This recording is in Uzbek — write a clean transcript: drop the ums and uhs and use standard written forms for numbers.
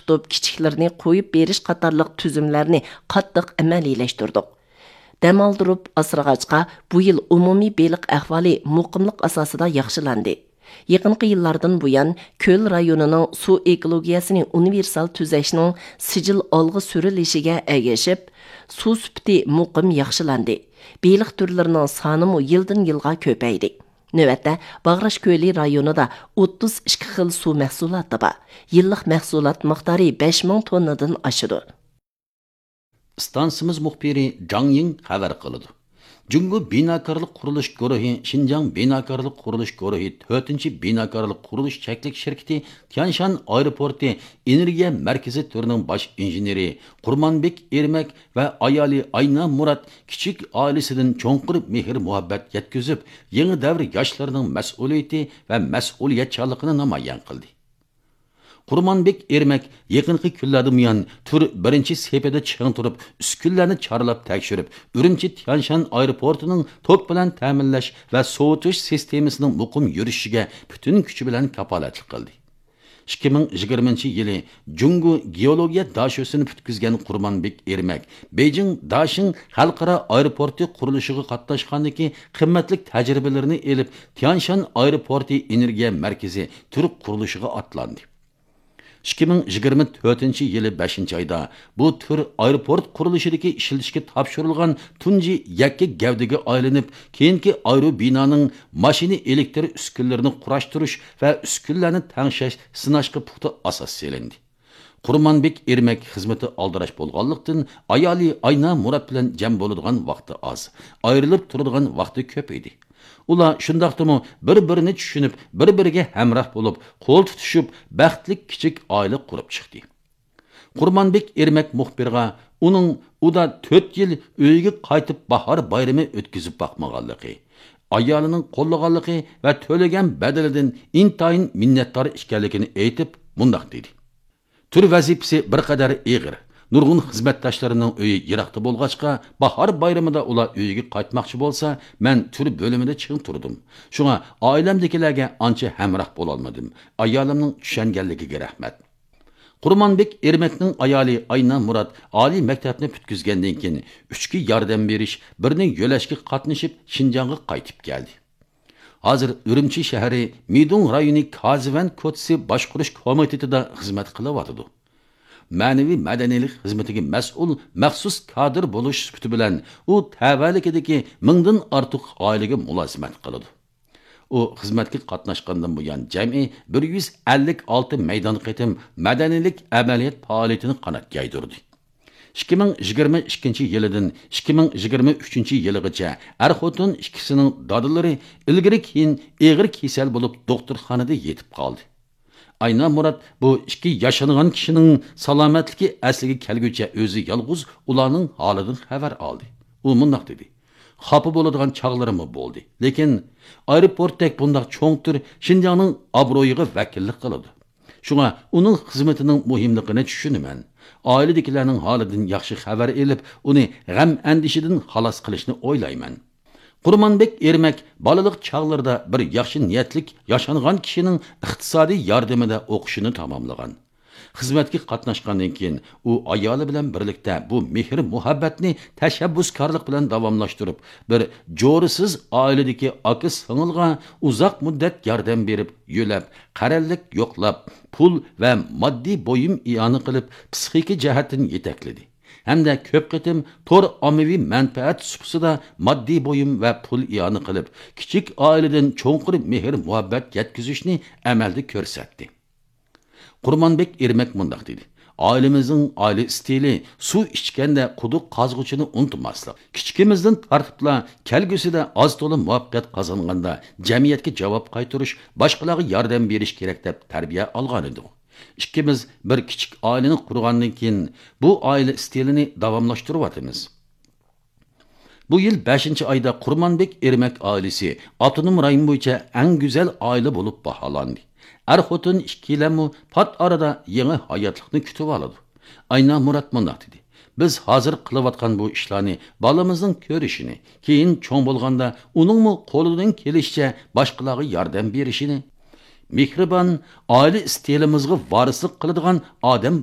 tutib, kichiklarni qo'yib berish qatorliq tuzumlarni qattiq amaliyləşdirdik. Dam oldirib asrag'achqa bu yil umumiy beliq ahvoli muqimlik asosida yaxshilandi. Yaqinqi yillardan buyon Ko'l rayonining suv ekologiyasini universal tuzashning sijil olg'i surilishiga ergashib, suv sifati muqim yaxshilandi. Beliq turlarining soni yildan yilga ko'paydi. Növətdə Bağraş Köyli rayonida 32 xil suv məhsulatı var. Yıllık məhsulat miqdarı 5000 tonnadan aşıdı. Stansimiz muxbiri Zhang Ying xabar qiladi. Jungo binokarlik qurilish guruhi Xinjiang binokarlik qurilish guruhi 4-chi binokarlik qurilish cheklik shirkati Tianshan aeroporti energiya markazi turining bosh injeneri Qurmonbek Ermak va ayoli Ayna Murat kichik oilasidan cho'nqir mehr muhabbat yetkazib, yangi davr yoshlarining mas'uliyati va mas'uliyatchanligini namoyon qildi. Qurmonbek Ermak yaqinqi kunlarda buyon tur birinchi sepida chiqin turib, uskunlarni chorlab tekshirib, Urumchi Tianshan aeroportining to'p bilan ta'minlash va sovutish sistemasining muqim yurishiga butun kuchi bilan kafolatlik qildi. 2020-yili Jungo geologiya dashosini putkizgan Qurmonbek Ermak Beijing Dashing xalqaro aeroporti qurilishiga qatnashgandagi qimmatli tajribalarini elib, Tianshan aeroporti energiya markazi tur qurilishiga atlandi. 2024-yili 5-oyda bu tür aeroport qurilishidagi ishlatishga topshirilgan tunji yakka gavdaga aylanib, keyingi aero binoning mashina elektr uskunlarini qurashtirish va uskunlarni tangshash sinashga puxta asos selindi. Qurmonbek Ermak xizmati aldirash bo'lganlikdan ayoli Ayna Murat bilan jam bo'ladigan vaqti oz, ayrilib turadigan vaqti ko'p edi. Ular shundaqdimi bir-birini tushunib, bir-biriga hamroh bo'lib, qo'l tutishib, baxtli kichik oila qurib chiqdi. Qurmonbek Ermak muxbirga uning uda 4 yil uyiga qaytib bahor bayrami o'tkazib boqmaganligi, ayolining qo'llaganligi va to'lagan badalidan intayin minnatdor ekanligini aytib, mundaq dedi. Tur vazifasi bir qadar og'ir. Nurg'un xizmatdoshlarining uyi yiroqda bo'lg'achqa, bahor bayramida ular uyiga qaytmoqchi bo'lsa, men tur bo'limida chiqib turdim. Shunga oilamdagilarga ancha hamroh bo'la olmadim. Ayolimning tushunganligiga rahmat. Qurmonbek Ermakning ayoli Ayna Murat oliy maktabni putkizgandan keyin 3 ga yordam berish, birning yo'lashga qatnashib Xinjiangga qaytib keldi. Hozir Urumchi shahri Midung rayoni Kazivan ko'chasi boshqarish komitetida xizmat qilyapti. Ma'naviy madaniylik xizmatiga mas'ul maxsus kadr bo'lish sifati bilan u tavallikidagi 1000 dan ortiq oilaga mulozimat qiladi. U xizmatga qatnashgandan buyon jami 156 maydon qitim madaniylik amaliyot faoliyatini qanot yaydirdi. 2022-yildan 2023-yilgacha er-xotin ikkisining dadilari ilgari keyin og'ir kasal bo'lib doktorxonada yetib qoldi. Ayna Murat bu 2 yaşangan kişinin salomatligi asliga kelguncha o'zi yolg'iz ularning holidan xabar oldi. U mundaq dedi: "Xafa bo'ladigan chaqlarım bo'ldi, lekin aeroportdek bundaq cho'ng tur Xinjiangning obro'yiga vakillik qiladi. Shunga uning xizmatining muhimligini tushunaman. Oiladagilarning holidan yaxshi xabar elib, uni g'am andishidan xalos qilishni o'ylayman." Qurmonbek Ermak balalik çağlarda bir yaxshi niyatlik yaşangan kişinin iqtisodiy yordamida o'qishini tamamlagan. Xizmatga qatnashgandan keyin u ayoli bilan birlikda bu mehr muhabbatni tashabbuskorlik bilan davomlashtirib, bir jo'risiz oiladagi aka singilga uzoq muddat yordam berib, yo'lab, qarallik yo'qlab, pul va moddiy bo'yim iyoni qilib, psixik jihatdan yetakladi. Hamda ko'p qitim tor ommaviy manfaat suhsida moddiy bo'yim va pul iyoni qilib, kichik oiladan cho'nqir mehr muhabbat yetkazishni amalda ko'rsatdi. Qurmonbek Ermak mundaq dedi: "Ailemizin aile stili suv ichganda quduq qazg'uchini unutmaslik. Kichikimizdan tartibla kelgusida az to'la muvaffaqiyat qozonganda jamiyatga javob qaytarish, boshqalarga yordam berish kerak deb tarbiya olgan edi. İkimiz bir kichik oilani qurgandan keyin bu oila stilini davomlashtiryapmiz." Bu yil 5-oyda Qurmonbek Ermak oilasi Avtonom rayon bo'yicha eng go'zal oila bo'lib baholandi. Er-xotin ikkilamu pat arada yangi hayotlikni kutib oladi. Ayna Murat mundaq dedi: "Biz hozir qilayotgan bu ishlarni bolamizning ko'rishini, keyin cho'ng bo'lganda uningmi qo'lidan kelishicha boshqalarga yordam berishini, mehribon oila stilimizga varislik qiladigan odam